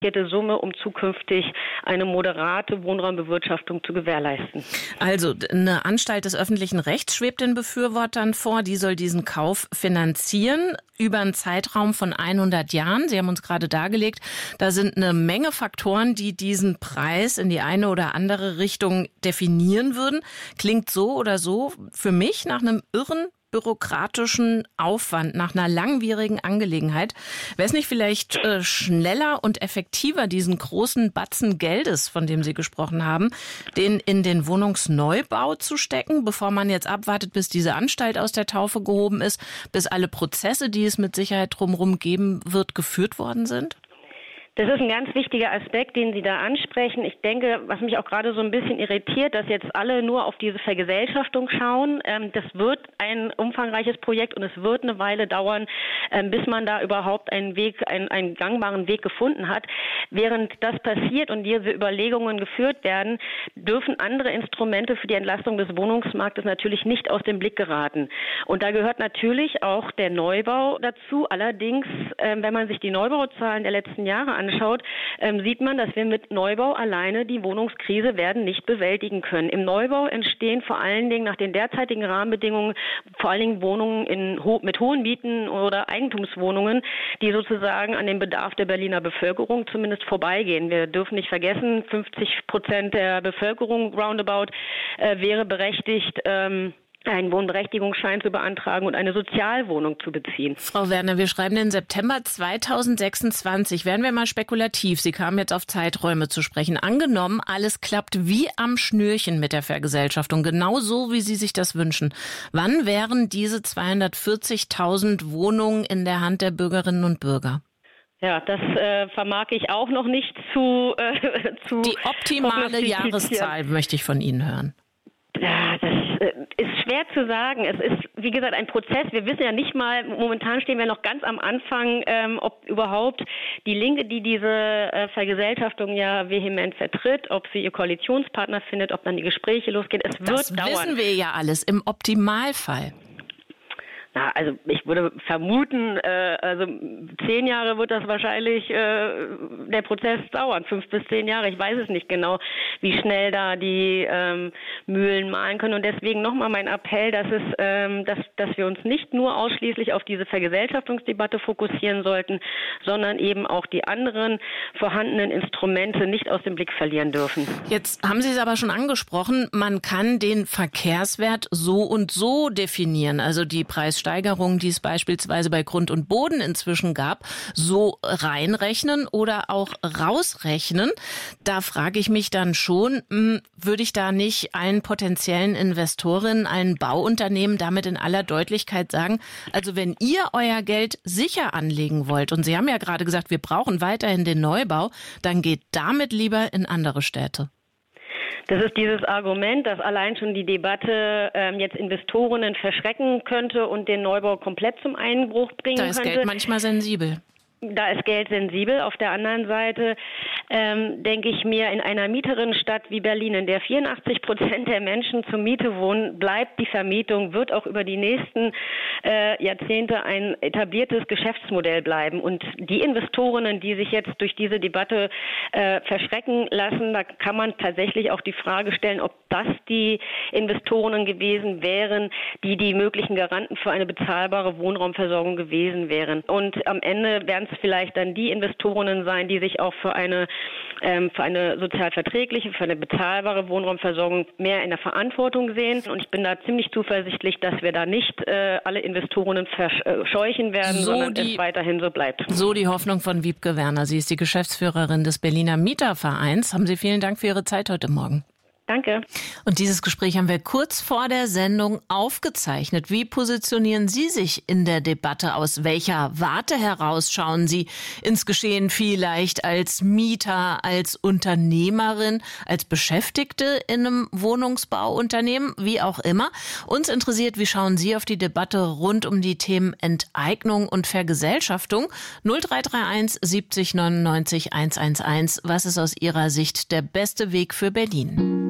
Summe, um zukünftig eine moderate Wohnraumbewirtschaftung zu gewährleisten. Also eine Anstalt des öffentlichen Rechts schwebt den Befürwortern vor, die soll diesen Kauf finanzieren über einen Zeitraum von 100 Jahren. Sie haben uns gerade dargelegt, da sind eine Menge Faktoren, die diesen Preis in die eine oder andere Richtung definieren würden. Klingt so oder so für mich nach einem irren bürokratischen Aufwand, nach einer langwierigen Angelegenheit. Wäre es nicht vielleicht schneller und effektiver, diesen großen Batzen Geldes, von dem Sie gesprochen haben, den in den Wohnungsneubau zu stecken, bevor man jetzt abwartet, bis diese Anstalt aus der Taufe gehoben ist, bis alle Prozesse, die es mit Sicherheit drumherum geben wird, geführt worden sind? Das ist ein ganz wichtiger Aspekt, den Sie da ansprechen. Ich denke, was mich auch gerade so ein bisschen irritiert, dass jetzt alle nur auf diese Vergesellschaftung schauen. Das wird ein umfangreiches Projekt und es wird eine Weile dauern, bis man da überhaupt einen gangbaren Weg gefunden hat. Während das passiert und diese Überlegungen geführt werden, dürfen andere Instrumente für die Entlastung des Wohnungsmarktes natürlich nicht aus dem Blick geraten. Und da gehört natürlich auch der Neubau dazu. Allerdings, wenn man sich die Neubauzahlen der letzten Jahre anschaut, sieht man, dass wir mit Neubau alleine die Wohnungskrise werden nicht bewältigen können. Im Neubau entstehen vor allen Dingen nach den derzeitigen Rahmenbedingungen vor allen Dingen Wohnungen mit hohen Mieten oder Eigentumswohnungen, die sozusagen an dem Bedarf der Berliner Bevölkerung zumindest vorbeigehen. Wir dürfen nicht vergessen, 50% der Bevölkerung roundabout wäre berechtigt, einen Wohnberechtigungsschein zu beantragen und eine Sozialwohnung zu beziehen. Frau Werner, wir schreiben den September 2026. Werden wir mal spekulativ. Sie kamen jetzt auf Zeiträume zu sprechen. Angenommen, alles klappt wie am Schnürchen mit der Vergesellschaftung, genau so, wie Sie sich das wünschen. Wann wären diese 240.000 Wohnungen in der Hand der Bürgerinnen und Bürger? Ja, das vermag ich auch noch nicht zu Die optimale Jahreszahl möchte ich von Ihnen hören. Ja, das ist schwer zu sagen. Es ist, wie gesagt, ein Prozess. Wir wissen ja nicht mal, momentan stehen wir noch ganz am Anfang, ob überhaupt die Linke, die diese Vergesellschaftung ja vehement vertritt, ob sie ihr Koalitionspartner findet, ob dann die Gespräche losgehen. Es wird dauern. Das wissen wir ja alles im Optimalfall. Na, also ich würde vermuten, 10 Jahre wird das wahrscheinlich der Prozess dauern, 5 bis 10 Jahre. Ich weiß es nicht genau, wie schnell da die Mühlen mahlen können. Und deswegen nochmal mein Appell, dass wir uns nicht nur ausschließlich auf diese Vergesellschaftungsdebatte fokussieren sollten, sondern eben auch die anderen vorhandenen Instrumente nicht aus dem Blick verlieren dürfen. Jetzt haben Sie es aber schon angesprochen, man kann den Verkehrswert so und so definieren, also die Preissteigerung, die es beispielsweise bei Grund und Boden inzwischen gab, so reinrechnen oder auch rausrechnen. Da frage ich mich dann schon, würde ich da nicht allen potenziellen Investorinnen, allen Bauunternehmen damit in aller Deutlichkeit sagen, also wenn ihr euer Geld sicher anlegen wollt, und Sie haben ja gerade gesagt, wir brauchen weiterhin den Neubau, dann geht damit lieber in andere Städte. Das ist dieses Argument, dass allein schon die Debatte jetzt Investorinnen verschrecken könnte und den Neubau komplett zum Einbruch bringen könnte. Da ist Geld manchmal sensibel. Da ist Geld sensibel. Auf der anderen Seite denke ich mir, in einer Mieterinnenstadt wie Berlin, in der 84% der Menschen zur Miete wohnen, bleibt die Vermietung, wird auch über die nächsten Jahrzehnte ein etabliertes Geschäftsmodell bleiben. Und die Investorinnen, die sich jetzt durch diese Debatte verschrecken lassen, da kann man tatsächlich auch die Frage stellen, ob das die Investorinnen gewesen wären, die möglichen Garanten für eine bezahlbare Wohnraumversorgung gewesen wären. Und am Ende werden es vielleicht dann die Investorinnen sein, die sich auch für eine sozial verträgliche, für eine bezahlbare Wohnraumversorgung mehr in der Verantwortung sehen. Und ich bin da ziemlich zuversichtlich, dass wir da nicht alle Investorinnen verscheuchen werden, sondern es weiterhin so bleibt. So die Hoffnung von Wiebke Werner. Sie ist die Geschäftsführerin des Berliner Mietervereins. Haben Sie vielen Dank für Ihre Zeit heute Morgen. Danke. Und dieses Gespräch haben wir kurz vor der Sendung aufgezeichnet. Wie positionieren Sie sich in der Debatte? Aus welcher Warte heraus schauen Sie ins Geschehen, vielleicht als Mieter, als Unternehmerin, als Beschäftigte in einem Wohnungsbauunternehmen, wie auch immer? Uns interessiert, wie schauen Sie auf die Debatte rund um die Themen Enteignung und Vergesellschaftung? 0331 70 99 111. Was ist aus Ihrer Sicht der beste Weg für Berlin?